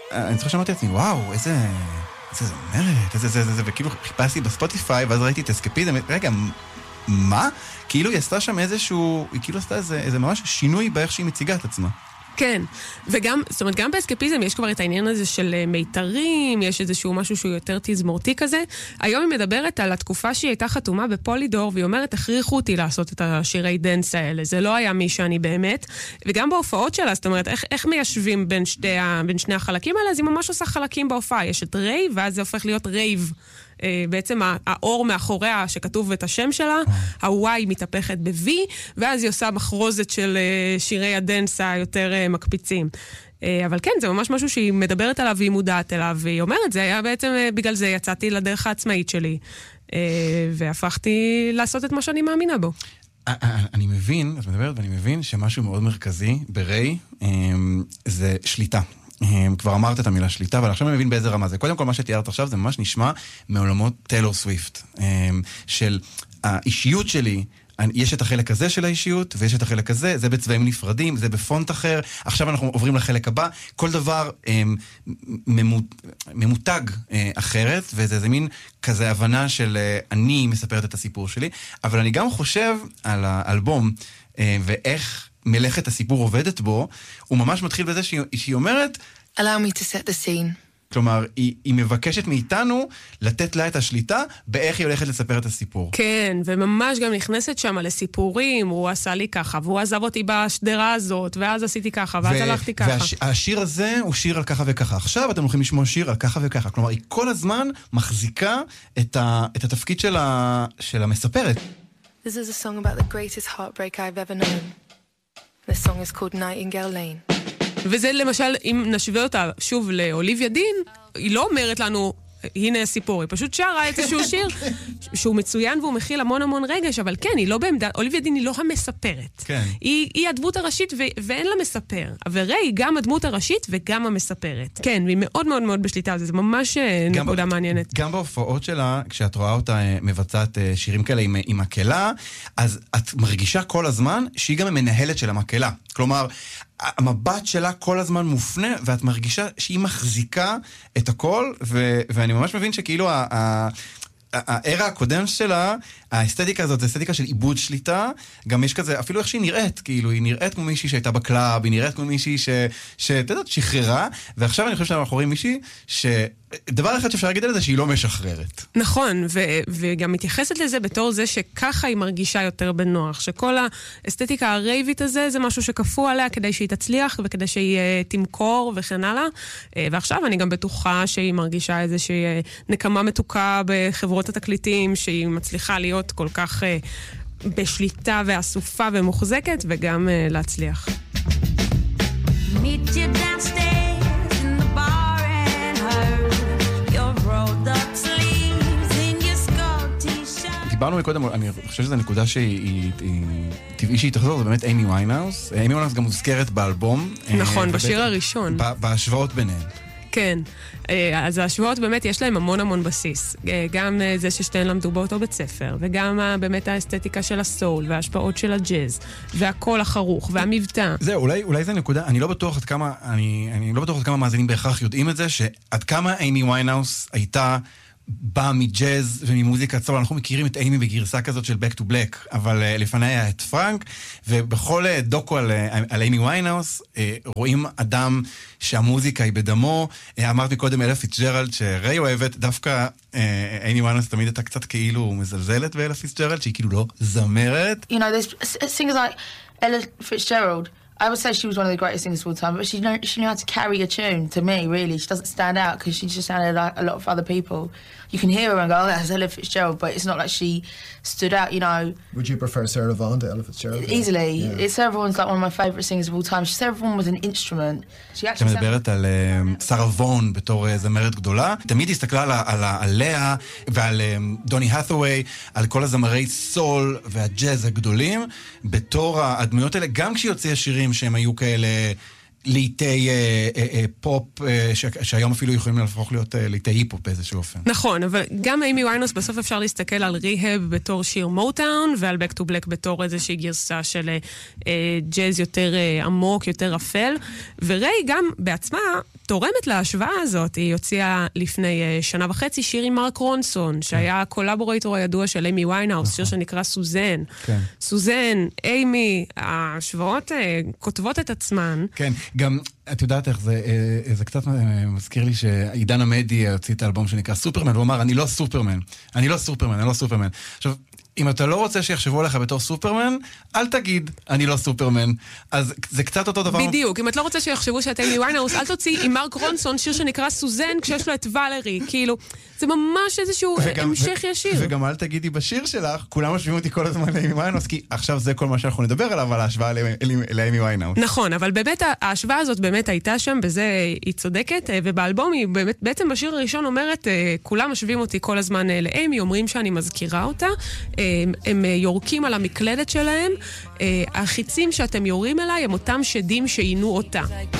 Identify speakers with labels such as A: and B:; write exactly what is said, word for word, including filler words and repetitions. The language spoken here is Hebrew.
A: אני זוכר שאמרתי לעצמי, וואו, איזה... איזה זמרת, איזה זה, זה, זה, וכאילו חיפשתי בספוטיפיי, ואז ראיתי את אסקפיזם, רגע, מה? כאילו היא עשתה שם איזשהו, היא כאילו עשתה איזה, איזה ממש שינוי באיך שהיא מציגה את עצמה.
B: כן, וגם, זאת אומרת, גם באסקפיזם יש כבר את העניין הזה של מיתרים, יש איזשהו משהו שהוא יותר תזמורתי כזה. היום היא מדברת על התקופה שהיא הייתה חתומה בפולידור, והיא אומרת, הכריחו אותי לעשות את השירי דנס האלה, זה לא היה מי שאני באמת. וגם בהופעות שלה, זאת אומרת, איך, איך מיישבים בין, שתי, בין שני החלקים האלה, אז היא ממש עושה חלקים בהופעה. יש את רייב, ואז זה הופך להיות רייב. בעצם האור מאחוריה שכתוב את השם שלה, הוואי מתהפכת ב-V, ואז היא עושה מחרוזת של שירי הדנס היותר מקפיצים. אבל כן, זה ממש משהו שהיא מדברת עליו והיא מודעת אליו, והיא אומרת, זה היה בעצם, בגלל זה יצאתי לדרך העצמאית שלי, והפכתי לעשות את מה שאני מאמינה בו.
A: אני מבין, את מדברת, ואני מבין שמשהו מאוד מרכזי בריי, זה שליטה. כבר אמרת את המילה שליטה, אבל עכשיו אני מבין באיזה רמה זה. קודם כל, מה שתיארת עכשיו, זה ממש נשמע מעולמות טיילור סוויפט, של האישיות שלי, יש את החלק הזה של האישיות, ויש את החלק הזה, זה בצבעים נפרדים, זה בפונט אחר, עכשיו אנחנו עוברים לחלק הבא, כל דבר ממותג אחרת, וזה זה מין כזה הבנה של אני מספרת את הסיפור שלי, אבל אני גם חושב על האלבום, ואיך מלאכת הסיפור עובדת בו, הוא ממש מתחיל בזה שהיא, שהיא אומרת,
C: Allow me to set the scene.
A: כלומר, היא, היא מבקשת מאיתנו לתת לה את השליטה באיך היא הולכת לספר את הסיפור.
B: כן, וממש גם נכנסת שם לסיפורים, הוא עשה לי ככה, והוא עזב אותי בשדרה הזאת, ואז עשיתי ככה, ואז ו- הלכתי ככה.
A: והשיר הזה הוא שיר על ככה וככה. עכשיו אתם הולכים לשמוע שיר על ככה וככה. כלומר, היא כל הזמן מחזיקה את, ה- את התפקיד של, ה- של המספרת.
C: This is a song about the greatest heartbreak I've ever known. The song is called Nightingale Lane.
B: וזה למשל, אם נשווה אותה שוב לאוליביה דין, היא לא אומרת לנו, הנה הסיפור, היא פשוט שרה איזשהו שיר שהוא מצוין והוא מכיל המון המון רגש, אבל כן, היא לא בעמדה, אוליביה דין היא לא המספרת.
A: כן.
B: היא, היא הדמות הראשית ו- ואין לה מספר. וריי היא גם הדמות הראשית וגם המספרת. כן, והיא מאוד מאוד מאוד בשליטה, זה ממש נקודה מעניינת.
A: גם בהופעות שלה, כשאת רואה אותה מבצעת שירים כאלה עם, עם מקהלה, אז את מרגישה כל הזמן שהיא גם המנהלת של המקהלה. כלומר, המבט שלה כל הזמן מופנה, ואת מרגישה שהיא מחזיקה את הכל, ו- ואני ממש מבין שכאילו ה- ה- הערה הקודם שלה, האסתטיקה הזאת, זה אסתטיקה של עיבוד שליטה, גם יש כזה, אפילו איך שהיא נראית, כאילו, היא נראית כמו מישהי שהייתה בקלאב, היא נראית כמו מישהי ש... שתדעת, שחררה, ועכשיו אני חושב שאנחנו רואים מישהי ש... דבר אחד שאפשר להגיד על זה, שהיא לא משחררת.
B: נכון, ו- וגם מתייחסת לזה בתור זה שככה היא מרגישה יותר בנוח, שכל האסתטיקה הרייבית הזה, זה משהו שכפו עליה כדי שהיא תצליח, וכדי שהיא uh, תמכור וכן הלאה, uh, ועכשיו אני גם בטוחה שהיא מרגישה איזושהי uh, נקמה מתוקה בחברות התקליטים, שהיא מצליחה להיות כל כך uh, בשליטה ואסופה ומוחזקת, וגם uh, להצליח. Meet you downstairs in the bar and her your rolled up sleeves in your skull t-shirt.
A: דיברנו מקודם, אני חושב שזו נקודה שהיא טבעי שהיא תחזור, זה באמת אימי ויינהאוס. אימי ויינהאוס גם מוזכרת באלבום.
B: נכון, בשיר הראשון.
A: בהשוואות ביניהן.
B: כן, אז ההשוואות באמת יש להם המון המון בסיס. גם זה ששתיהן למדו באותו בית ספר, וגם באמת האסתטיקה של הסול, וההשפעות של הג'אז, והקול החרוך, והמבטא.
A: זהו, אולי, אולי זה נקודה, אני לא בטוח עד כמה, אני, אני לא בטוח עד כמה מאזינים בהכרח יודעים את זה, שעד כמה אימי ויינהאוס הייתה באה מג'אז וממוזיקת סול. אנחנו מכירים את אימי בגרסה כזאת של Back to Black, אבל uh, לפני היה את פרנק, ובכל uh, דוקו על, uh, על אימי ויינהאוס, uh, רואים אדם שהמוזיקה היא בדמו. Uh, אמרת מקודם אלה פיצג'רלד, שריי אוהבת, דווקא uh, אימי ויינהאוס תמיד הייתה קצת כאילו מזלזלת באלה פיצג'רלד, שהיא כאילו לא זמרת.
C: You know, there's singers like Ella Fitzgerald. I would say she was one of the greatest singers of all time, but she knew, she knew how to carry a tune, to me, really. She doesn't stand out because she just sounded like a lot of other people. You can hear her and go, oh, that's Ella Fitzgerald, but it's not like she stood out, you know.
D: Would you prefer Sarah Vaughan to Ella Fitzgerald?
C: Easily.
D: Yeah.
C: It's, Sarah Vaughan's like one of my favourite singers of all time. Sarah Vaughan was an instrument. She actually...
A: אתה מדברת על שרה וון בתור זמרת גדולה. תמיד הסתכלה על לאה ועל דוני האת'ווי, על כל הזמרי סול והג'אז הגדולים, בתור הדמויות האלה, גם כשהיא הוציאה שירים שהם היו כאלה ליטי אה, אה, אה, פופ, אה, ש- שהיום אפילו יכולים להפוך להיות אה, ליטי היפ-הופ באיזשהו אופן.
B: נכון, אבל גם אימי ויינהאוס בסוף אפשר להסתכל על ריהב בתור שיר מוטאון, ועל Back to Black בתור איזושהי גרסה של אה, ג'אז יותר אה, עמוק, יותר אפל, וריי גם בעצמה תורמת להשוואה הזאת, היא הוציאה לפני שנה וחצי שיר עם מרק רונסון, שהיה הקולאבורייטור הידוע של אימי ויינהאוס, שיר שנקרא סוזן.
A: כן.
B: סוזן, אימי, ההשוואות כותבות את עצמן.
A: כן, גם, את יודעת איך זה, זה קצת מזכיר לי שעידן עמדי הוציא את האלבום שנקרא סופרמן, והוא אמר, אני לא סופרמן, אני לא סופרמן, אני לא סופרמן. עכשיו, אם אתה לא רוצה שיחשבו עליך בתור סופרמן, אל תגיד, אני לא סופרמן. אז זה קצת אותו דבר.
B: בדיוק, אם את לא רוצה שיחשבו שאתם מוויינהאוס, אל תוציא עם מרק רונסון שיר שנקרא סוזן, כשיש לו את ולרי. כאילו, זה ממש איזשהו המשך ישיר.
A: וגם אל תגידי בשיר שלך, כולם משווים אותי כל הזמן לאימי ויינהאוס, כי עכשיו זה כל מה שאנחנו נדבר עליו, על ההשוואה לאימי ויינהאוס.
B: נכון, אבל באמת ההשוואה הזאת באמת הייתה שם, בזה היא צודקת, ובאלבום היא בעצם בשיר הראשון אומרת, כולם משווים אותי כל הזמן לאימי, אומרים שאני מזכירה אותה, הם יורקים על המקלדת שלהם, החיצים שאתם יורים אליי הם אותם שדים שעינו אותה.